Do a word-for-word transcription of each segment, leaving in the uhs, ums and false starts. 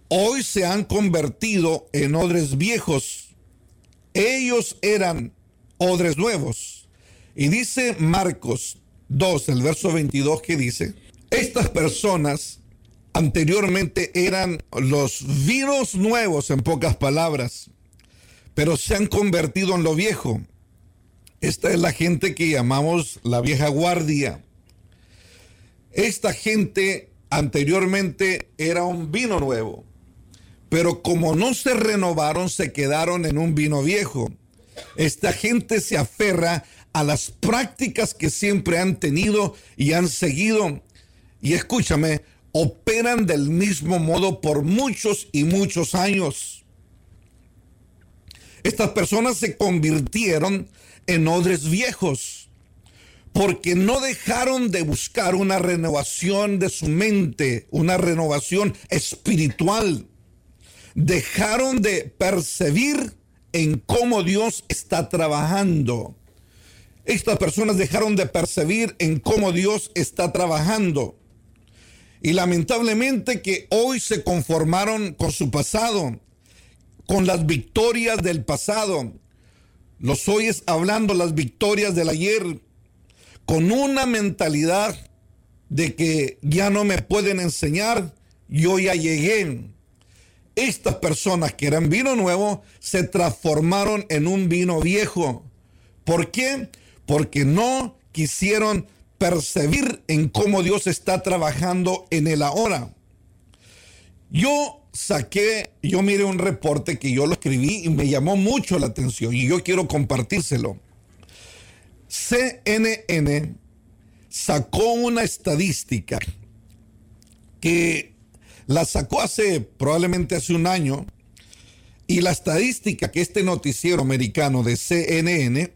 hoy se han convertido en odres viejos. Ellos eran odres nuevos. Y dice Marcos dos, el verso veintidós, que dice: estas personas anteriormente eran los vinos nuevos, en pocas palabras, pero se han convertido en lo viejo. Esta es la gente que llamamos la vieja guardia. Esta gente anteriormente era un vino nuevo, pero como no se renovaron, se quedaron en un vino viejo. Esta gente se aferra a las prácticas que siempre han tenido y han seguido. Y escúchame, operan del mismo modo por muchos y muchos años. Estas personas se convirtieron en odres viejos porque no dejaron de buscar una renovación de su mente, una renovación espiritual. Dejaron de percibir en cómo Dios está trabajando. Estas personas dejaron de percibir en cómo Dios está trabajando. Y lamentablemente que hoy se conformaron con su pasado, con las victorias del pasado. Los oyes hablando las victorias del ayer, con una mentalidad de que ya no me pueden enseñar, yo ya llegué. Estas personas que eran vino nuevo se transformaron en un vino viejo. ¿Por qué? Porque no quisieron percibir en cómo Dios está trabajando en el ahora. Yo saqué, yo miré un reporte que yo lo escribí y me llamó mucho la atención y yo quiero compartírselo. C N N sacó una estadística que la sacó hace, probablemente hace un año, y la estadística que este noticiero americano de C N N,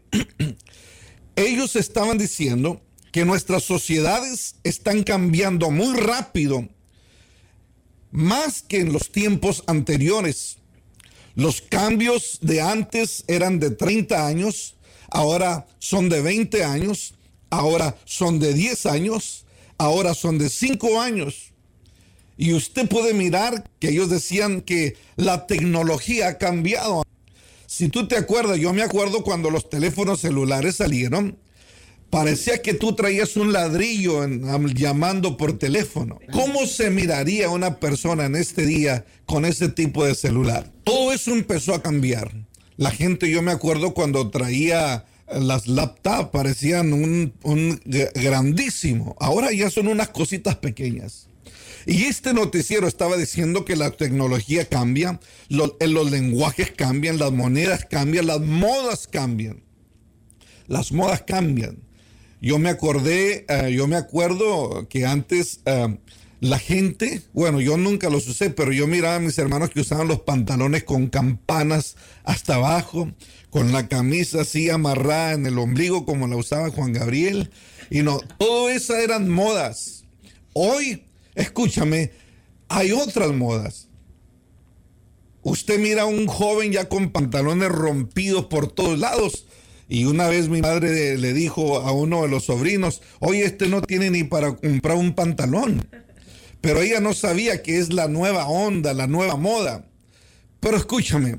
ellos estaban diciendo que nuestras sociedades están cambiando muy rápido, más que en los tiempos anteriores. Los cambios de antes eran de treinta años, ahora son de veinte años, ahora son de diez años, ahora son de cinco años. Y usted puede mirar que ellos decían que la tecnología ha cambiado. Si tú te acuerdas, yo me acuerdo cuando los teléfonos celulares salieron, parecía que tú traías un ladrillo en, llamando por teléfono. ¿Cómo se miraría una persona en este día con ese tipo de celular? Todo eso empezó a cambiar. La gente, yo me acuerdo cuando traía las laptops, parecían un, un grandísimo. Ahora ya son unas cositas pequeñas. Y este noticiero estaba diciendo que la tecnología cambia, lo, los lenguajes cambian, las monedas cambian, las modas cambian. Las modas cambian. Yo me acordé, uh, yo me acuerdo que antes uh, la gente, bueno, yo nunca los usé, pero yo miraba a mis hermanos que usaban los pantalones con campanas hasta abajo, con la camisa así amarrada en el ombligo como la usaba Juan Gabriel. Y no, todo eso eran modas. Hoy, escúchame, hay otras modas. Usted mira a un joven ya con pantalones rompidos por todos lados. Y una vez mi madre le dijo a uno de los sobrinos: oye, este no tiene ni para comprar un pantalón. Pero ella no sabía que es la nueva onda, la nueva moda. Pero escúchame,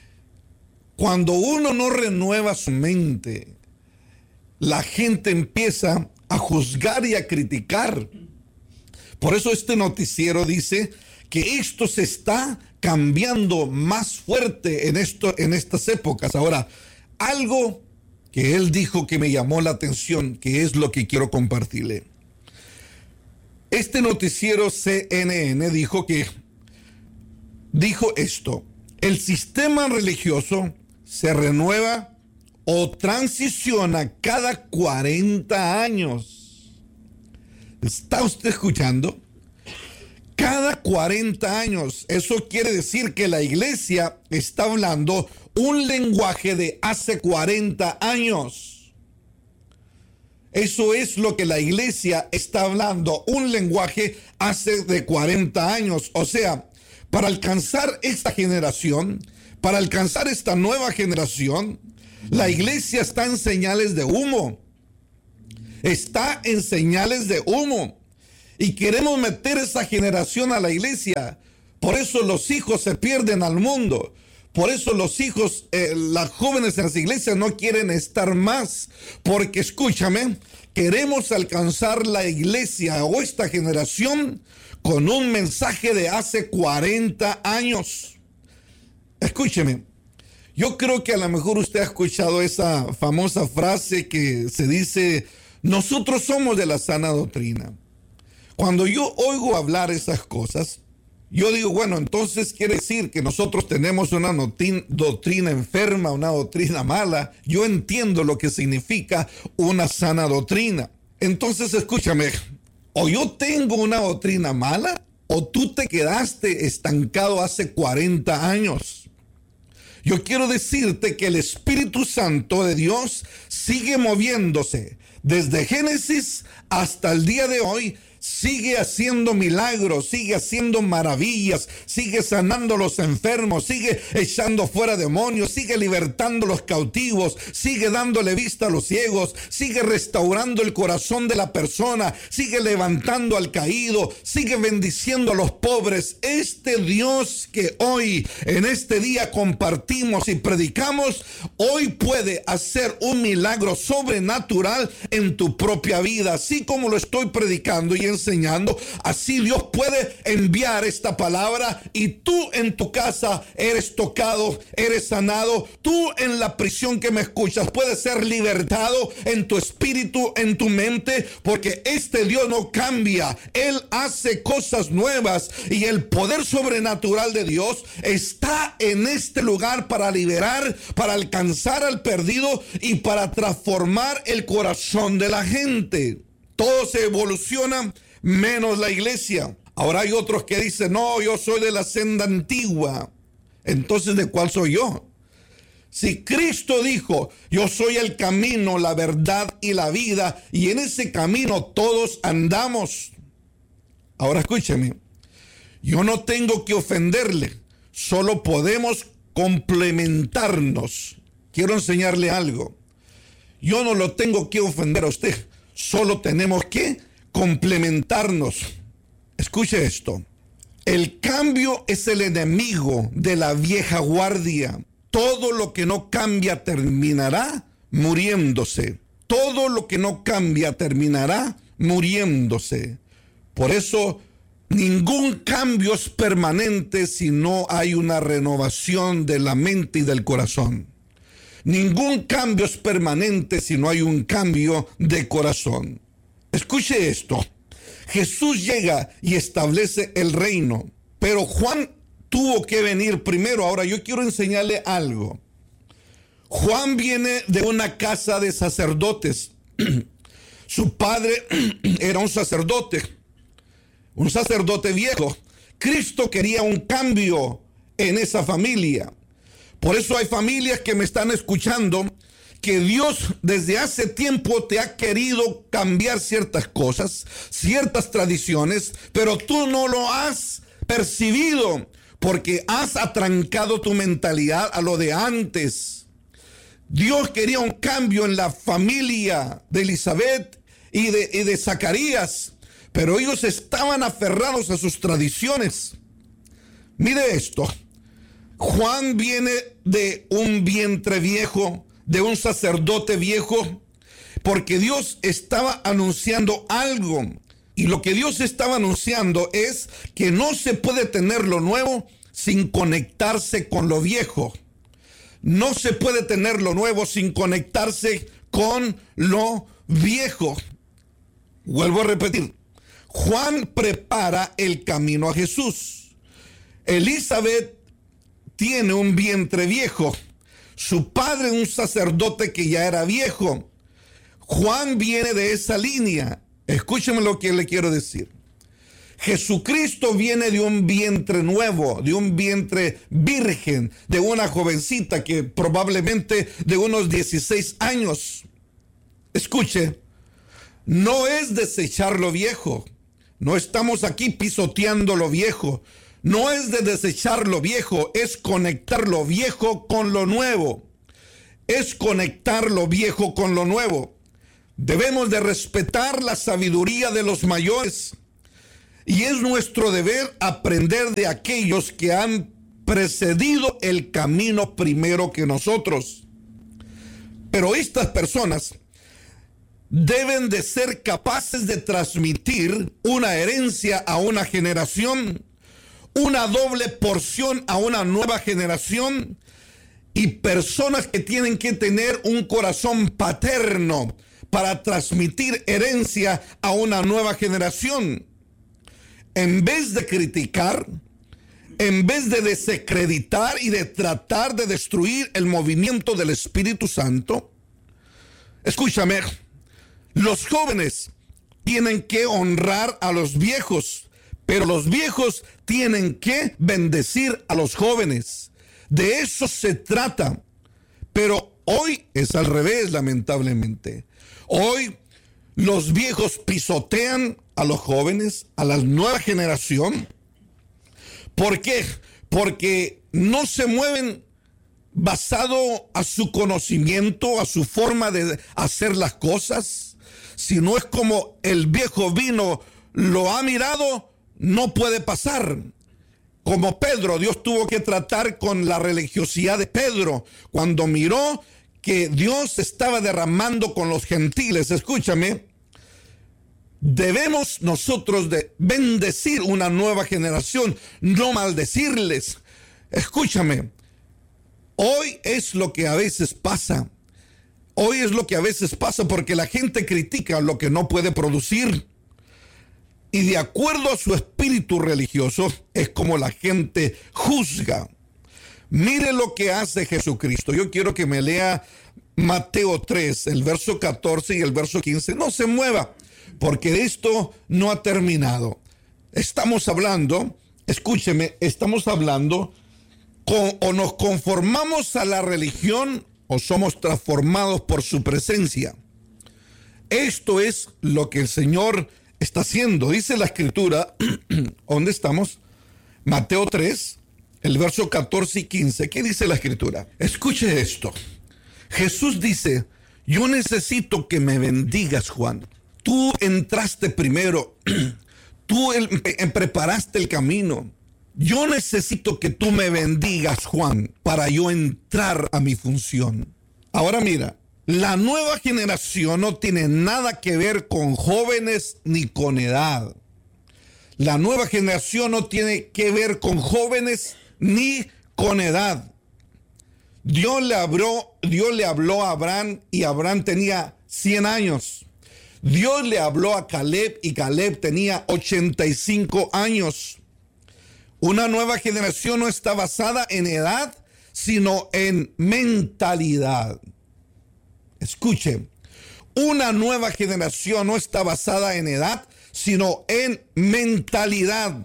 cuando uno no renueva su mente, la gente empieza a juzgar y a criticar. Por eso este noticiero dice que esto se está cambiando más fuerte en, esto, en estas épocas. Ahora, algo que él dijo que me llamó la atención, que es lo que quiero compartirle. Este noticiero C N N dijo que, dijo esto: el sistema religioso se renueva o transiciona cada cuarenta años. ¿Está usted escuchando? Cada cuarenta años. Eso quiere decir que la iglesia está hablando un lenguaje de hace cuarenta años. Eso es lo que la iglesia está hablando, un lenguaje hace de cuarenta años. O sea, para alcanzar esta generación, para alcanzar esta nueva generación, la iglesia está en señales de humo. Está en señales de humo. Y queremos meter esa generación a la iglesia Por eso los hijos se pierden al mundo. Por eso los hijos, eh, las jóvenes en las iglesias no quieren estar más. Porque escúchame, queremos alcanzar la iglesia o esta generación con un mensaje de hace cuarenta años. Escúcheme, yo creo que a lo mejor usted ha escuchado esa famosa frase que se dice, nosotros somos de la sana doctrina. Cuando yo oigo hablar esas cosas, yo digo, bueno, entonces quiere decir que nosotros tenemos una doctrina enferma, una doctrina mala. Yo entiendo lo que significa una sana doctrina. Entonces, escúchame, o yo tengo una doctrina mala, o tú te quedaste estancado hace cuarenta años. Yo quiero decirte que el Espíritu Santo de Dios sigue moviéndose desde Génesis hasta el día de hoy. Sigue haciendo milagros, sigue haciendo maravillas, sigue sanando a los enfermos, sigue echando fuera demonios, sigue libertando a los cautivos, sigue dándole vista a los ciegos, sigue restaurando el corazón de la persona, sigue levantando al caído, sigue bendiciendo a los pobres. Este Dios que hoy, en este día compartimos y predicamos, hoy puede hacer un milagro sobrenatural en tu propia vida, así como lo estoy predicando y enseñando. Así Dios puede enviar esta palabra y tú en tu casa eres tocado, eres sanado. Tú en la prisión que me escuchas puedes ser libertado en tu espíritu, en tu mente, porque este Dios no cambia. Él hace cosas nuevas y el poder sobrenatural de Dios está en este lugar para liberar, para alcanzar al perdido y para transformar el corazón de la gente. Todo se evoluciona menos la iglesia. Ahora hay otros que dicen, no, yo soy de la senda antigua. Entonces, ¿de cuál soy yo? Si Cristo dijo, yo soy el camino, la verdad y la vida, y en ese camino todos andamos. Ahora escúcheme, yo no tengo que ofenderle, solo podemos complementarnos. Quiero enseñarle algo. Yo no lo tengo que ofender a usted. Solo tenemos que complementarnos. Escuche esto. El cambio es el enemigo de la vieja guardia. Todo lo que no cambia terminará muriéndose. Todo lo que no cambia terminará muriéndose. Por eso, ningún cambio es permanente si no hay una renovación de la mente y del corazón. Ningún cambio es permanente si no hay un cambio de corazón. Escuche esto. Jesús llega y establece el reino, pero Juan tuvo que venir primero. Ahora yo quiero enseñarle algo. Juan viene de una casa de sacerdotes. Su padre era un sacerdote, un sacerdote viejo. Cristo quería un cambio en esa familia. Por eso hay familias que me están escuchando, que Dios desde hace tiempo te ha querido cambiar ciertas cosas, ciertas tradiciones, pero tú no lo has percibido porque has atrancado tu mentalidad a lo de antes. Dios quería un cambio en la familia de Elizabeth y de, y de Zacarías, pero ellos estaban aferrados a sus tradiciones. Mire esto. Juan viene de un vientre viejo, de un sacerdote viejo, porque Dios estaba anunciando algo. Y lo que Dios estaba anunciando es que no se puede tener lo nuevo sin conectarse con lo viejo. No se puede tener lo nuevo sin conectarse con lo viejo. Vuelvo a repetir. Juan prepara el camino a Jesús. Elizabeth tiene un vientre viejo. Su padre, un sacerdote que ya era viejo. Juan viene de esa línea. Escúcheme lo que le quiero decir. Jesucristo viene de un vientre nuevo, de un vientre virgen, de una jovencita que probablemente de unos dieciséis años. Escuche, no es desechar lo viejo. No estamos aquí pisoteando lo viejo. No es de desechar lo viejo, es conectar lo viejo con lo nuevo. Es conectar lo viejo con lo nuevo. Debemos de respetar la sabiduría de los mayores. Y es nuestro deber aprender de aquellos que han precedido el camino primero que nosotros. Pero estas personas deben de ser capaces de transmitir una herencia a una generación, una doble porción a una nueva generación, y personas que tienen que tener un corazón paterno para transmitir herencia a una nueva generación. En vez de criticar, en vez de desacreditar y de tratar de destruir el movimiento del Espíritu Santo, escúchame, los jóvenes tienen que honrar a los viejos, pero los viejos tienen que bendecir a los jóvenes. De eso se trata. Pero hoy es al revés, lamentablemente. Hoy los viejos pisotean a los jóvenes, a la nueva generación. ¿Por qué? Porque no se mueven basado a su conocimiento, a su forma de hacer las cosas, sino es como el viejo vino, lo ha mirado, no puede pasar. Como Pedro, Dios tuvo que tratar con la religiosidad de Pedro cuando miró que Dios estaba derramando con los gentiles. Escúchame, debemos nosotros de bendecir una nueva generación, no maldecirles. Escúchame, hoy es lo que a veces pasa. Hoy es lo que a veces pasa porque la gente critica lo que no puede producir. Y de acuerdo a su espíritu religioso, es como la gente juzga. Mire lo que hace Jesucristo. Yo quiero que me lea Mateo tres, el verso catorce y el verso quince. No se mueva, porque esto no ha terminado. Estamos hablando, escúcheme, estamos hablando con, o nos conformamos a la religión o somos transformados por su presencia. Esto es lo que el Señor está haciendo. Dice la Escritura, ¿dónde estamos? Mateo tres, el verso catorce y quince. ¿Qué dice la Escritura? Escuche esto. Jesús dice, yo necesito que me bendigas, Juan. Tú entraste primero, tú el, eh, preparaste el camino. Yo necesito que tú me bendigas, Juan, para yo entrar a mi función. Ahora mira, la nueva generación no tiene nada que ver con jóvenes ni con edad. La nueva generación no tiene que ver con jóvenes ni con edad. Dios le habló, Dios le habló a Abraham y Abraham tenía cien años. Dios le habló a Caleb y Caleb tenía ochenta y cinco años. Una nueva generación no está basada en edad, sino en mentalidad. Escuche, una nueva generación no está basada en edad, sino en mentalidad.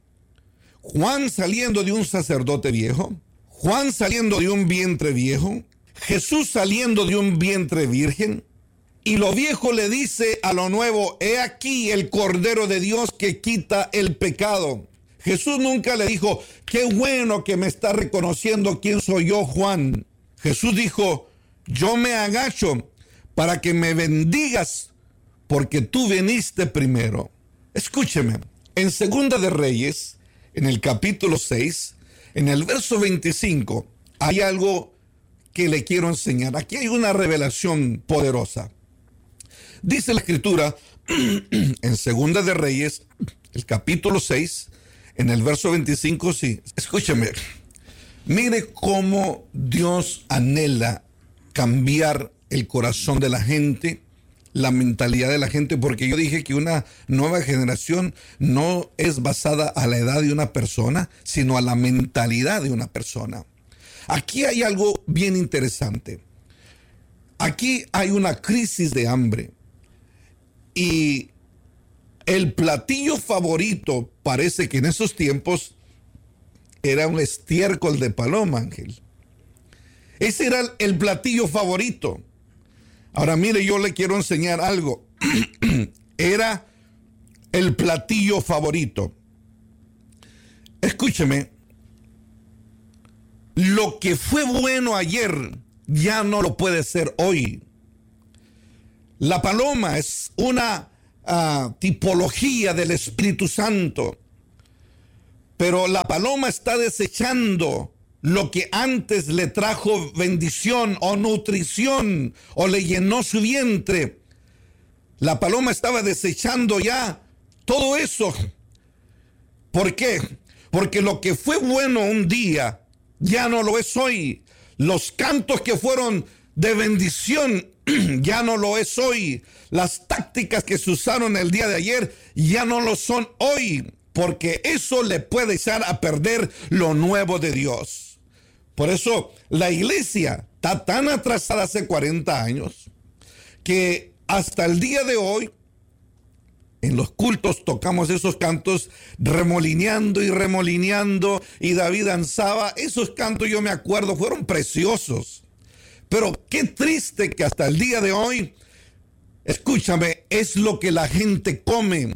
Juan saliendo de un sacerdote viejo, Juan saliendo de un vientre viejo, Jesús saliendo de un vientre virgen, y lo viejo le dice a lo nuevo, he aquí el Cordero de Dios que quita el pecado. Jesús nunca le dijo, qué bueno que me está reconociendo quién soy yo, Juan. Jesús dijo, yo me agacho para que me bendigas porque tú viniste primero. Escúcheme, en Segunda de Reyes, en el capítulo seis, en el verso veinticinco, hay algo que le quiero enseñar. Aquí hay una revelación poderosa. Dice la Escritura en Segunda de Reyes, el capítulo seis, en el verso veinticinco, sí, escúcheme, mire cómo Dios anhela cambiar el corazón de la gente, la mentalidad de la gente, porque yo dije que una nueva generación no es basada a la edad de una persona, sino a la mentalidad de una persona. Aquí hay algo bien interesante. Aquí hay una crisis de hambre y el platillo favorito parece que en esos tiempos era un estiércol de paloma, Ángel. Ese era el platillo favorito. Ahora mire, yo le quiero enseñar algo. Era el platillo favorito. Escúcheme. Lo que fue bueno ayer ya no lo puede ser hoy. La paloma es una uh, tipología del Espíritu Santo. Pero la paloma está desechando lo que antes le trajo bendición o nutrición o le llenó su vientre. La paloma estaba desechando ya todo eso. ¿Por qué? Porque lo que fue bueno un día ya no lo es hoy. Los cantos que fueron de bendición ya no lo es hoy. Las tácticas que se usaron el día de ayer ya no lo son hoy, porque eso le puede echar a perder lo nuevo de Dios. Por eso la iglesia está tan atrasada hace cuarenta años que hasta el día de hoy en los cultos tocamos esos cantos remolineando y remolineando, y David danzaba. Esos cantos, yo me acuerdo, fueron preciosos. Pero qué triste que hasta el día de hoy, escúchame, es lo que la gente come.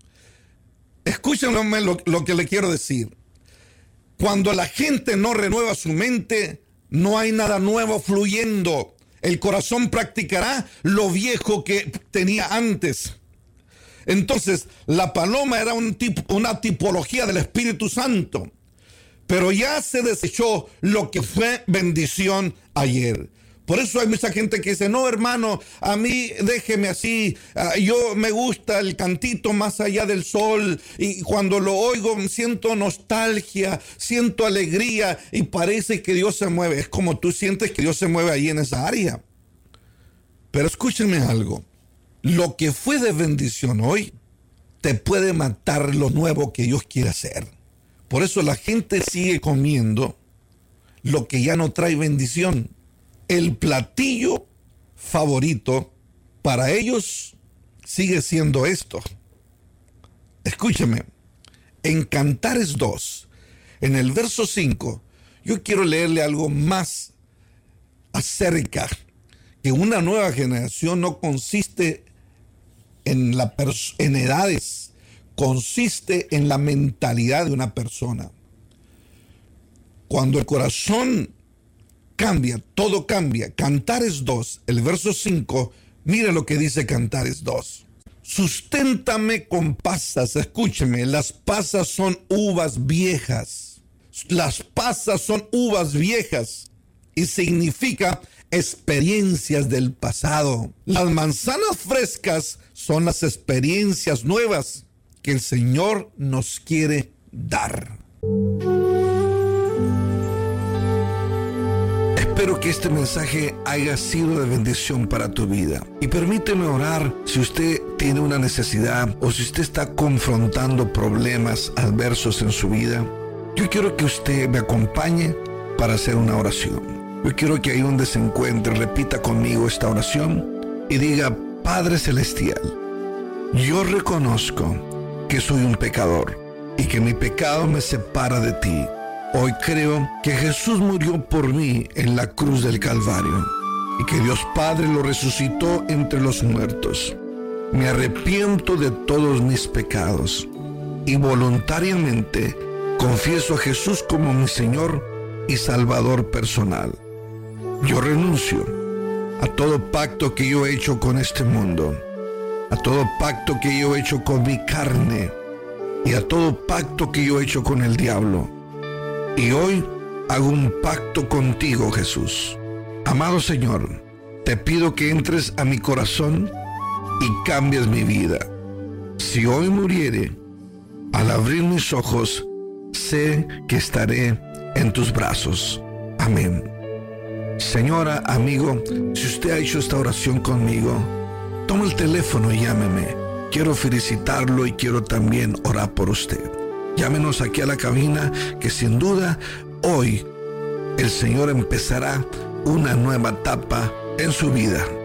Escúchame lo, lo que le quiero decir. Cuando la gente no renueva su mente, no hay nada nuevo fluyendo. El corazón practicará lo viejo que tenía antes. Entonces, la paloma era un tipo, una tipología del Espíritu Santo, pero ya se desechó lo que fue bendición ayer. Por eso hay mucha gente que dice, no, hermano, a mí déjeme así, uh, yo me gusta el cantito Más allá del sol, y cuando lo oigo siento nostalgia, siento alegría, y parece que Dios se mueve. Es como tú sientes que Dios se mueve ahí en esa área. Pero escúchenme algo. Lo que fue de bendición hoy te puede matar lo nuevo que Dios quiere hacer. Por eso la gente sigue comiendo lo que ya no trae bendición. El platillo favorito para ellos sigue siendo esto. Escúcheme, en Cantares dos, en el verso cinco, yo quiero leerle algo más acerca que una nueva generación no consiste en, la pers- en edades, consiste en la mentalidad de una persona. Cuando el corazón cambia, todo cambia. Cantares dos, el verso cinco, mire lo que dice Cantares dos. Susténtame con pasas, escúcheme, las pasas son uvas viejas. Las pasas son uvas viejas y significa experiencias del pasado. Las manzanas frescas son las experiencias nuevas que el Señor nos quiere dar. Espero que este mensaje haya sido de bendición para tu vida. Y permíteme orar si usted tiene una necesidad o si usted está confrontando problemas adversos en su vida. Yo quiero que usted me acompañe para hacer una oración. Yo quiero que ahí donde se encuentre repita conmigo esta oración y diga: Padre Celestial, yo reconozco que soy un pecador y que mi pecado me separa de ti. Hoy creo que Jesús murió por mí en la cruz del Calvario y que Dios Padre lo resucitó entre los muertos. Me arrepiento de todos mis pecados y voluntariamente confieso a Jesús como mi Señor y Salvador personal. Yo renuncio a todo pacto que yo he hecho con este mundo, a todo pacto que yo he hecho con mi carne y a todo pacto que yo he hecho con el diablo. Y hoy hago un pacto contigo, Jesús. Amado Señor, te pido que entres a mi corazón y cambies mi vida. Si hoy muriere, al abrir mis ojos, sé que estaré en tus brazos. Amén. Señora, amigo, si usted ha hecho esta oración conmigo, toma el teléfono y llámeme. Quiero felicitarlo y quiero también orar por usted. Llámenos aquí a la cabina, que sin duda hoy el Señor empezará una nueva etapa en su vida.